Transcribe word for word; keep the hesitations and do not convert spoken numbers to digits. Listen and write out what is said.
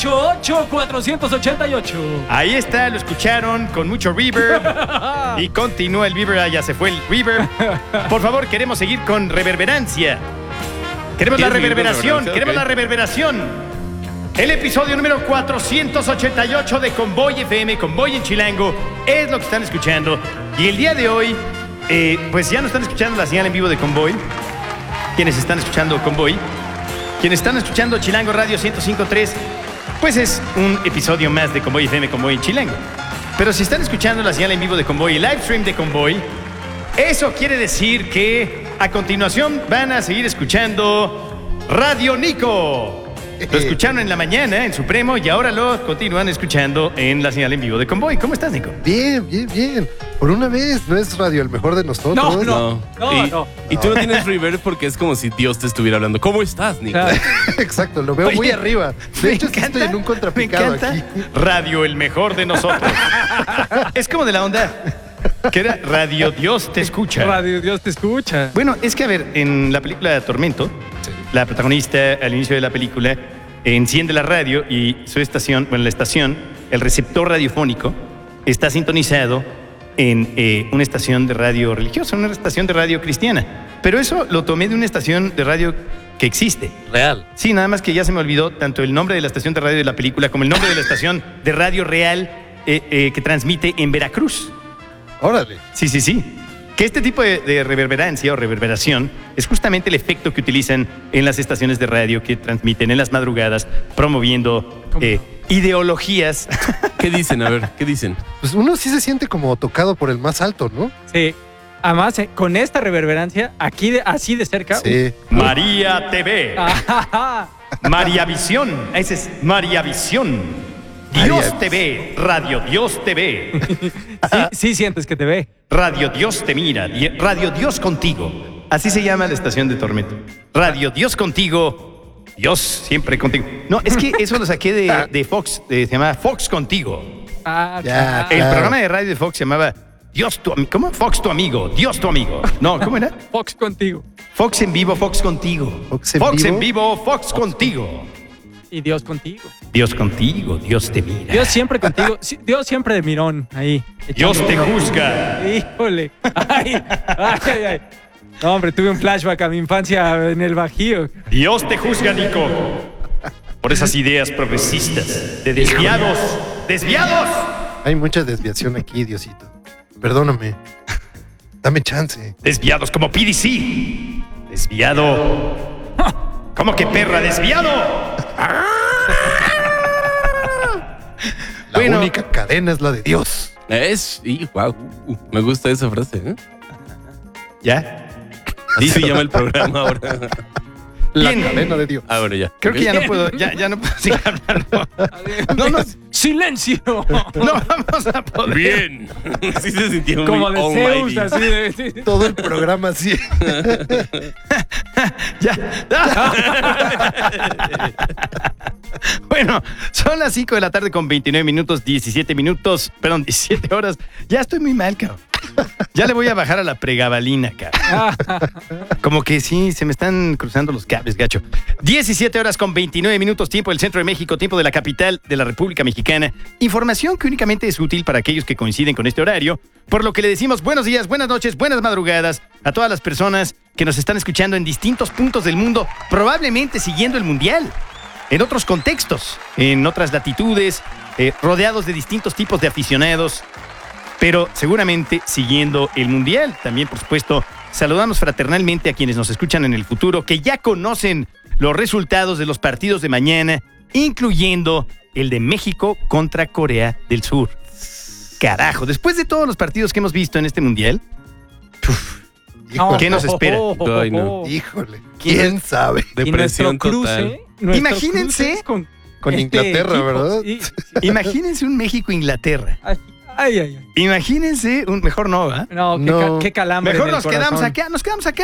ocho ocho cuatro ocho ocho. Ahí está, lo escucharon con mucho reverb. Y continúa el reverb, ya se fue el reverb. Por favor, queremos seguir con reverberancia. Queremos la reverberación, queremos la reverberación. El episodio número cuatrocientos ochenta y ocho de Convoy F M, Convoy en Chilango, es lo que están escuchando. Y el día de hoy, eh, pues ya no están escuchando la señal en vivo de Convoy. Quienes están escuchando Convoy, quienes están escuchando Chilango Radio ciento cinco punto tres, pues es un episodio más de Convoy F M, Convoy en Chilango. Pero si están escuchando la señal en vivo de Convoy, el live stream de Convoy, eso quiere decir que a continuación van a seguir escuchando Radio Nico. Lo escucharon en la mañana en Supremo y ahora lo continúan escuchando en la señal en vivo de Convoy. ¿Cómo estás, Nico? Bien, bien, bien. Por una vez, no es radio el mejor de nosotros. No, no, no, y, no. y tú no tienes reverb porque es como si Dios te estuviera hablando. ¿Cómo estás, Nico? Claro. Exacto, lo veo Oye, muy arriba. De hecho, encanta, estoy en un contrapicado me encanta. aquí. Radio, el mejor de nosotros. Es como de la onda que era Radio Dios te escucha. Radio Dios te escucha. Bueno, es que a ver, en la película Tormento, la protagonista al inicio de la película enciende la radio y su estación, bueno, la estación, el receptor radiofónico está sintonizado en eh, una estación de radio religiosa, una estación de radio cristiana. Pero eso lo tomé de una estación de radio que existe. Real. Sí, nada más que ya se me olvidó tanto el nombre de la estación de radio de la película como el nombre de la estación de radio real eh, eh, que transmite en Veracruz. Órale. Sí, sí, sí. Que este tipo de, de reverberancia o reverberación es justamente el efecto que utilizan en las estaciones de radio que transmiten en las madrugadas, promoviendo eh, ideologías. ¿Qué dicen? A ver, ¿qué dicen? Pues uno sí se siente como tocado por el más alto, ¿no? Sí. Además, eh, con esta reverberancia, aquí de, así de cerca. Sí. María T V. Ajá. María Visión. Ese es María Visión. Dios María T V. Radio Dios T V. Sí, sí sientes que te ve. Radio Dios te mira. Di- Radio Dios contigo. Así se llama la estación de Tormento. Radio Dios contigo. Dios siempre contigo. No, es que eso lo saqué de, de Fox. de- se llamaba Fox Contigo. Ah, Ya, claro. El Claro. programa de radio de Fox se llamaba Dios tu amigo. ¿Cómo? Fox tu amigo. Dios tu amigo. No, ¿cómo era? Fox contigo. Fox en vivo, Fox contigo. Fox en Fox vivo. en vivo, Fox contigo. Y Dios contigo. Dios contigo, Dios te mira. Dios siempre contigo. Sí, Dios siempre de mirón ahí. Dios te echando- juzga. Híjole. Ay, ay, ay. No, hombre, tuve un flashback a mi infancia en el Bajío. Dios te juzga, Nico. Por esas ideas progresistas de desviados. ¡Desviados! Hay mucha desviación aquí, Diosito. Perdóname. Dame chance. Desviados como P D C. Desviado. ¿Cómo que perra? ¡Desviado! La Bueno. única cadena es la de Dios. Es, y wow, me gusta esa frase, ¿eh? ¿Ya? Así se llama el programa ahora. La Bien. cadena de Dios. Ah, bueno, ya. Creo Ok. que ya no puedo, ya, ya no puedo seguir hablando. No, no, ¡Silencio! no vamos a poder. Bien. Sí se sintió Como muy de almighty. Zeus, así de. sí. Todo el programa así. Ya. Bueno, son las cinco de la tarde con veintinueve minutos, diecisiete minutos, perdón, diecisiete horas. Ya estoy muy mal, cabrón. Ya le voy a bajar a la pregabalina, cabrón. Como que sí, se me están cruzando los cables, gacho. diecisiete horas con veintinueve minutos, tiempo del centro de México, tiempo de la capital de la República Mexicana. Información que únicamente es útil para aquellos que coinciden con este horario, por lo que le decimos buenos días, buenas noches, buenas madrugadas a todas las personas que nos están escuchando en distintos puntos del mundo, probablemente siguiendo el Mundial, en otros contextos, en otras latitudes, eh, rodeados de distintos tipos de aficionados, pero seguramente siguiendo el Mundial. También, por supuesto, saludamos fraternalmente a quienes nos escuchan en el futuro, que ya conocen los resultados de los partidos de mañana, incluyendo el de México contra Corea del Sur. Carajo, después de todos los partidos que hemos visto en este Mundial, uf, Híjole. ¿qué nos espera? Ay, no. Híjole. ¿Quién sabe? Y Depresión nuestro total. cruce, nuestro Imagínense cruce es con, Con este Inglaterra, equipo. ¿verdad? Sí. imagínense un México-Inglaterra. Ay, ay, ay. Imagínense un mejor no, ¿va? No, qué, No. ca- qué calambre. Mejor en el nos quedamos corazón. acá, nos quedamos acá.